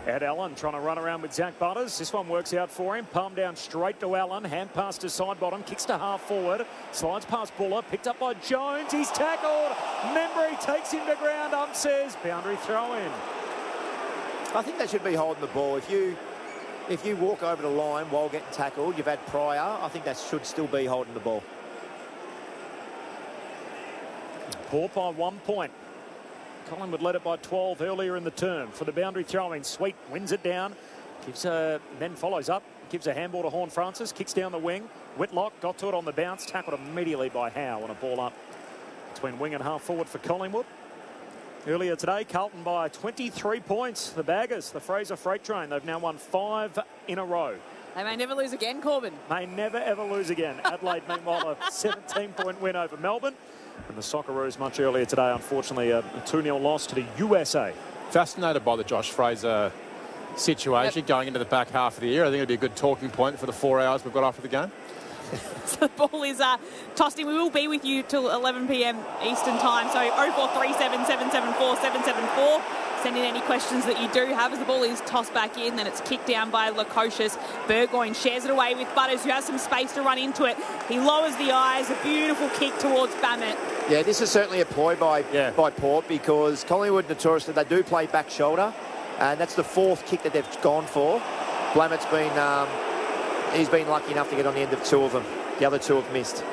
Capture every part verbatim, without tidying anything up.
Ed Allen trying to run around with Zach Butters. This one works out for him. Palm down straight to Allen. Hand pass to side bottom. Kicks to half forward. Slides past Buller. Picked up by Jones. He's tackled. Membry takes him to ground. Ump says boundary throw in. I think they should be holding the ball. If you if you walk over the line while getting tackled, you've had prior. I think that should still be holding the ball. Port by one point. Collingwood led it by twelve earlier in the term. For the boundary throw-in, Sweet wins it down. Gives a, then follows up. Gives a handball to Horne-Francis. Kicks down the wing. Whitlock got to it on the bounce. Tackled immediately by Howe on a ball up between wing and half forward for Collingwood. Earlier today, Carlton by twenty-three points. The Baggers, the Fraser Freight Train, they've now won five in a row. They may never lose again, Corbin. May never, ever lose again. Adelaide, meanwhile, a seventeen-point win over Melbourne. And the Socceroos much earlier today, unfortunately, a two nil loss to the U S A. Fascinated by the Josh Fraser situation yep. going into the back half of the year. I think it'd be a good talking point for the four hours we've got after the game. So the ball is uh, tossed in. We will be with you till eleven p m Eastern time. So oh four three seven, seven seven four, seven seven four. Send in any questions that you do have as the ball is tossed back in. Then it's kicked down by Lukosius. Burgoyne shares it away with Butters, who has some space to run into it. He lowers the eyes. A beautiful kick towards Bammett. Yeah, this is certainly a ploy by, yeah. by Port, because Collingwood notoriously, they do play back shoulder. And that's the fourth kick that they've gone for. Blammett's been, um, he's been lucky enough to get on the end of two of them. The other two have missed.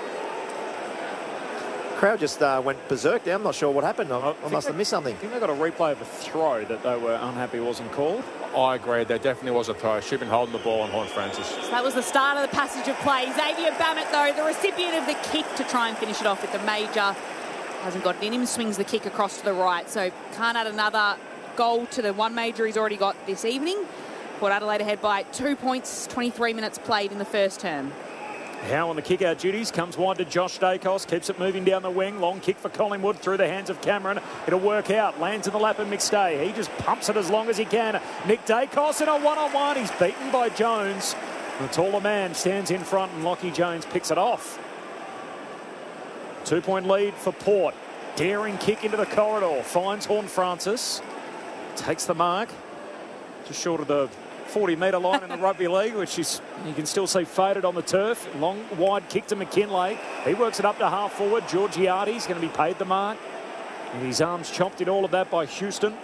Crowd just uh, went berserk there. I'm not sure what happened. I, I, I must have missed something. I think they got a replay of a throw that they were unhappy wasn't called. I agree. There definitely was a throw. Should have been holding the ball on Horne-Francis. So that was the start of the passage of play. Xavier Bammett, though, the recipient of the kick to try and finish it off with the major. Hasn't got it in him. Swings the kick across to the right. So can't add another goal to the one major he's already got this evening. Port Adelaide ahead by two points, twenty-three minutes played in the first term. Howe on the kick-out duties, comes wide to Josh Dacos, keeps it moving down the wing. Long kick for Collingwood through the hands of Cameron. It'll work out, lands in the lap of McStay. He just pumps it as long as he can. Nick Dacos in a one-on-one. He's beaten by Jones. The taller man stands in front and Lockie Jones picks it off. Two-point lead for Port. Daring kick into the corridor. Finds Horne-Francis. Takes the mark. Just short of the forty metre line in the rugby league, which is, you can still see faded on the turf. Long, wide kick to McKinlay. He works it up to half forward. Georgiades going to be paid the mark. And his arms chopped in all of that by Houston.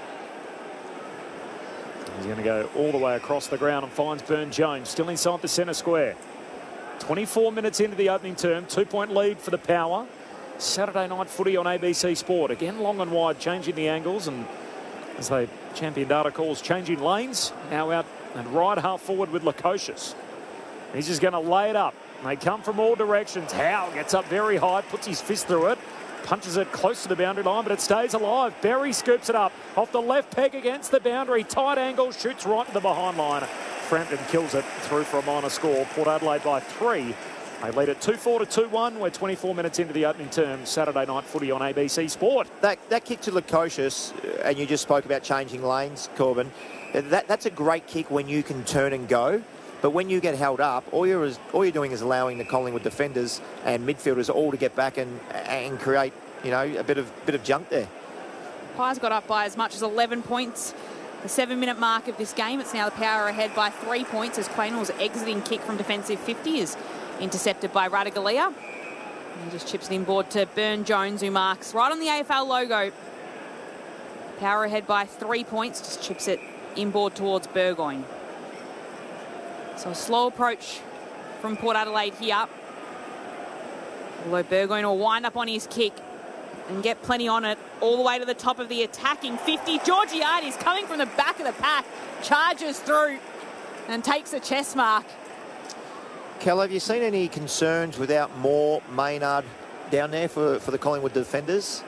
He's going to go all the way across the ground and finds Byrne-Jones, still inside the centre square. twenty-four minutes into the opening term. Two-point lead for the Power. Saturday night footy on A B C Sport. Again, long and wide, changing the angles, and as they champion data calls, changing lanes. Now out and right half forward with Lukosius. He's just going to lay it up. They come from all directions. Howe gets up very high, puts his fist through it, punches it close to the boundary line, but it stays alive. Berry scoops it up off the left peg against the boundary. Tight angle, shoots right to the behind line. Frampton kills it through for a minor score. Port Adelaide by three. They lead it two four to two one. We're twenty-four minutes into the opening term. Saturday night footy on A B C Sport. That that kick to Lukosius, and you just spoke about changing lanes, Corbin. That that's a great kick when you can turn and go. But when you get held up, all you're is, all you're doing is allowing the Collingwood defenders and midfielders all to get back and and create, you know, a bit of bit of junk there. Pies got up by as much as eleven points. The seven-minute mark of this game. It's now the Power ahead by three points as Quaynell's exiting kick from defensive fifty is intercepted by Ratugolea. He just chips it inboard to Byrne-Jones, who marks right on the A F L logo. Power ahead by three points. Just chips it inboard towards Burgoyne. So a slow approach from Port Adelaide here. Although Burgoyne will wind up on his kick and get plenty on it all the way to the top of the attacking fifty. Georgiades coming from the back of the pack, charges through and takes a chest mark. Kel, have you seen any concerns without Moore, Maynard down there for, for the Collingwood defenders?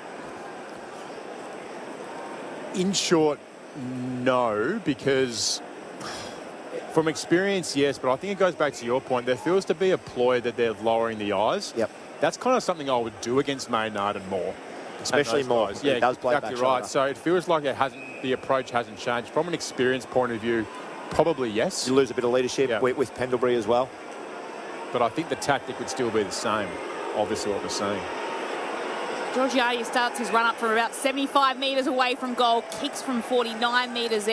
In short, no, because from experience, yes, but I think it goes back to your point. There feels to be a ploy that they're lowering the eyes. Yep. That's kind of something I would do against Maynard and Moore. Especially Moore. Guys. Yeah, it does play exactly back right. shoulder. So it feels like it hasn't. The approach hasn't changed. From an experience point of view, probably yes. You lose a bit of leadership yeah. with, with Pendlebury as well. But I think the tactic would still be the same, obviously, what we're seeing. Georgiades starts his run up from about seventy-five metres away from goal, kicks from forty-nine metres